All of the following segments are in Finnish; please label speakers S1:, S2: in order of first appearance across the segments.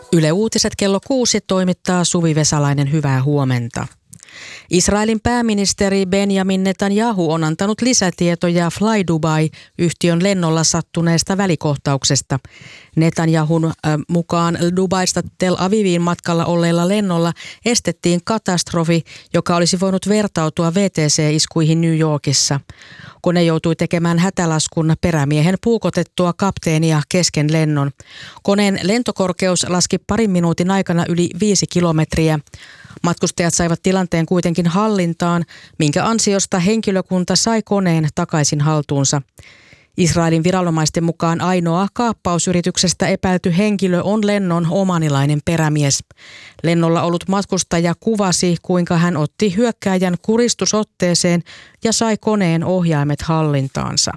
S1: Yle Uutiset kello 6 toimittaa Suvi Vesalainen, hyvää huomenta. Israelin pääministeri Benjamin Netanyahu on antanut lisätietoja Fly Dubai-yhtiön lennolla sattuneesta välikohtauksesta. Netanyahun mukaan Dubaista Tel Aviviin matkalla olleella lennolla estettiin katastrofi, joka olisi voinut vertautua VTC-iskuihin New Yorkissa. Kone joutui tekemään hätälaskun perämiehen puukotettua kapteenia kesken lennon. Koneen lentokorkeus laski parin minuutin aikana yli 5 kilometriä. Matkustajat saivat tilanteen kuitenkin hallintaan, minkä ansiosta henkilökunta sai koneen takaisin haltuunsa. Israelin viranomaisten mukaan ainoa kaappausyrityksestä epäilty henkilö on lennon omanilainen perämies. Lennolla ollut matkustaja kuvasi, kuinka hän otti hyökkääjän kuristusotteeseen ja sai koneen ohjaimet hallintaansa.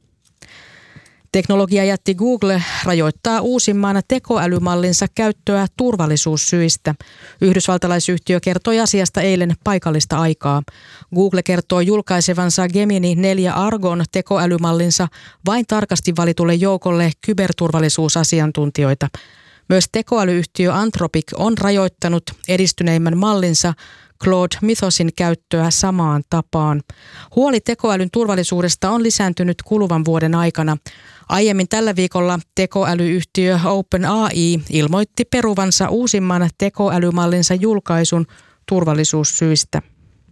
S1: Teknologiajätti Google rajoittaa uusimman tekoälymallinsa käyttöä turvallisuussyistä. Yhdysvaltalaisyhtiö kertoi asiasta eilen paikallista aikaa. Google kertoo julkaisevansa Gemini 4 Argon tekoälymallinsa vain tarkasti valitulle joukolle kyberturvallisuusasiantuntijoita. Myös tekoälyyhtiö Anthropic on rajoittanut edistyneimmän mallinsa Claude Mythosin käyttöä samaan tapaan. Huoli tekoälyn turvallisuudesta on lisääntynyt kuluvan vuoden aikana. Aiemmin tällä viikolla tekoälyyhtiö OpenAI ilmoitti peruvansa uusimman tekoälymallinsa julkaisun turvallisuussyistä.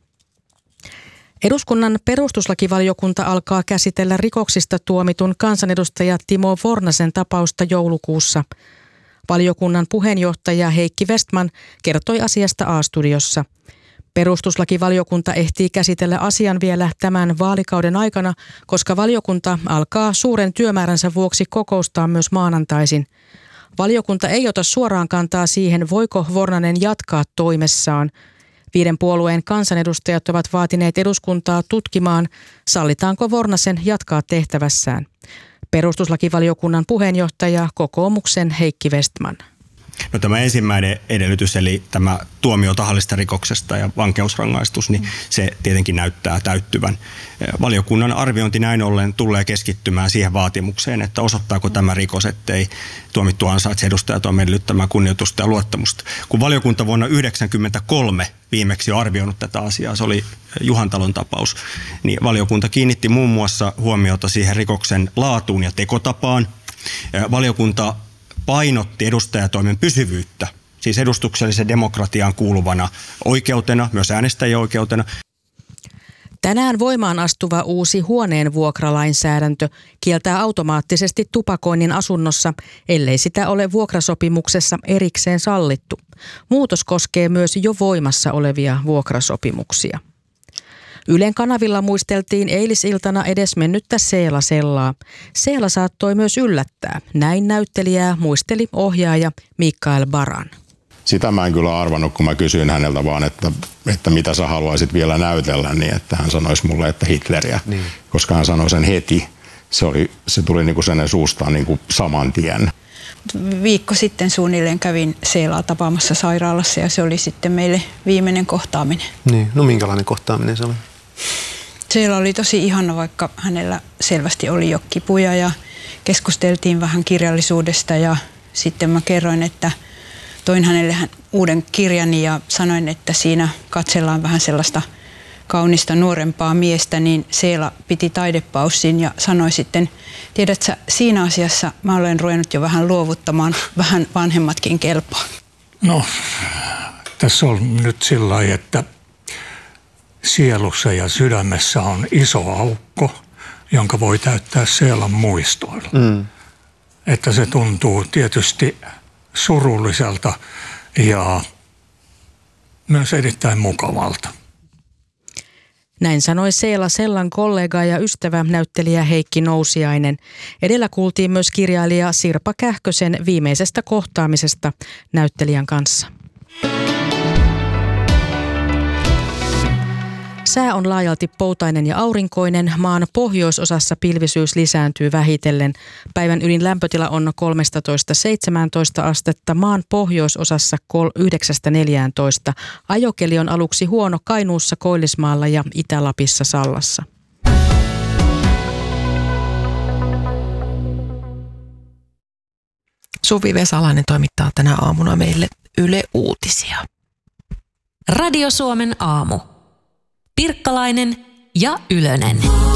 S1: Eduskunnan perustuslakivaliokunta alkaa käsitellä rikoksista tuomitun kansanedustaja Timo Vornasen tapausta joulukuussa. Valiokunnan puheenjohtaja Heikki Vestman kertoi asiasta A-studiossa. Perustuslakivaliokunta ehtii käsitellä asian vielä tämän vaalikauden aikana, koska valiokunta alkaa suuren työmääränsä vuoksi kokoustaa myös maanantaisin. Valiokunta ei ota suoraan kantaa siihen, voiko Vornanen jatkaa toimessaan. 5 puolueen kansanedustajat ovat vaatineet eduskuntaa tutkimaan, sallitaanko Vornasen jatkaa tehtävässään. Perustuslakivaliokunnan puheenjohtaja kokoomuksen Heikki Vestman.
S2: No, tämä ensimmäinen edellytys, eli tämä tuomio tahallisesta rikoksesta ja vankeusrangaistus, niin se tietenkin näyttää täyttyvän. Valiokunnan arviointi näin ollen tulee keskittymään siihen vaatimukseen, että osoittaako tämä rikos, ettei tuomittu ansaitse edustajatoimen edellyttämää kunnioitusta ja luottamusta. Kun valiokunta vuonna 1993 viimeksi arvioinut tätä asiaa, se oli Juhantalon tapaus, niin valiokunta kiinnitti muun muassa huomiota siihen rikoksen laatuun ja tekotapaan. Valiokunta painotti edustajatoimen pysyvyyttä, siis edustuksellisen demokratiaan kuuluvana oikeutena, myös äänestäjien oikeutena.
S1: Tänään voimaan astuva uusi huoneen vuokralainsäädäntö kieltää automaattisesti tupakoinnin asunnossa, ellei sitä ole vuokrasopimuksessa erikseen sallittu. Muutos koskee myös jo voimassa olevia vuokrasopimuksia. Ylen kanavilla muisteltiin eilisiltana edesmennyttä Seela Sellaa. Seela saattoi myös yllättää. Näin näyttelijää muisteli ohjaaja Mikael Baran.
S3: Sitä mä en kyllä arvannut, kun mä kysyin häneltä vaan, että mitä sä haluaisit vielä näytellä, niin että hän sanoisi mulle, että Hitleriä, koska hän sanoi sen heti. Se tuli niin kuin sen suustaan niin kuin saman tien.
S4: Viikko sitten suunnilleen kävin Seelaa tapaamassa sairaalassa ja se oli sitten meille viimeinen kohtaaminen.
S5: Niin, no minkälainen kohtaaminen se oli?
S4: Seela oli tosi ihana, vaikka hänellä selvästi oli jo kipuja ja keskusteltiin vähän kirjallisuudesta ja sitten mä kerroin, että toin hänelle uuden kirjani ja sanoin, että siinä katsellaan vähän sellaista kaunista nuorempaa miestä, niin Seela piti taidepaussin ja sanoi sitten, tiedätkö, siinä asiassa mä olen ruvennut jo vähän luovuttamaan, vähän vanhemmatkin kelpaa.
S6: No, tässä on nyt sillä lailla, että sielussa ja sydämessä on iso aukko, jonka voi täyttää Seelan muistoilla. Että se tuntuu tietysti surulliselta ja myös erittäin mukavalta.
S1: Näin sanoi Seela Sellan kollega ja ystävä näyttelijä Heikki Nousiainen. Edellä kuultiin myös kirjailija Sirpa Kähkösen viimeisestä kohtaamisesta näyttelijän kanssa. Sää on laajalti poutainen ja aurinkoinen. Maan pohjoisosassa pilvisyys lisääntyy vähitellen. Päivän ylin lämpötila on 13–17 astetta. Maan pohjoisosassa 9–14. Ajokeli on aluksi huono Kainuussa, Koillismaalla ja Itä-Lapissa Sallassa.
S7: Suvi Vesalainen toimittaa tänä aamuna meille Yle Uutisia.
S8: Radio Suomen aamu. Pirkkalainen ja Ylönen.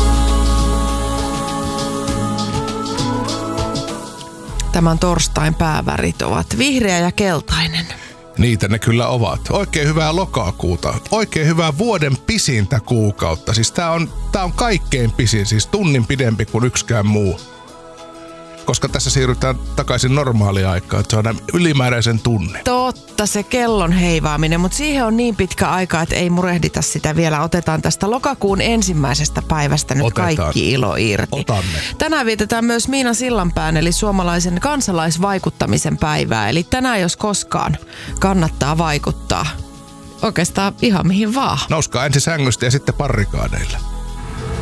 S7: Tämän torstain päävärit ovat vihreä ja keltainen.
S9: Niitä ne kyllä ovat. Oikein hyvää lokakuuta. Oikein hyvää vuoden pisintä kuukautta. Siis tää on kaikkein pisin, siis tunnin pidempi kuin yksikään muu. Koska tässä siirrytään takaisin normaaliaikaan, että se on ylimääräisen tunnin.
S7: Totta, se kellon heivaaminen, mutta siihen on niin pitkä aika, että ei murehdita sitä vielä. Otetaan tästä lokakuun ensimmäisestä päivästä nyt kaikki ilo irti.
S9: Otamme.
S7: Tänään vietetään myös Miina Sillanpään, eli suomalaisen kansalaisvaikuttamisen päivää. Eli tänään jos koskaan kannattaa vaikuttaa. Oikeastaan ihan mihin vaan.
S9: Nouskaa ensin sängystä ja sitten barrikaadeille.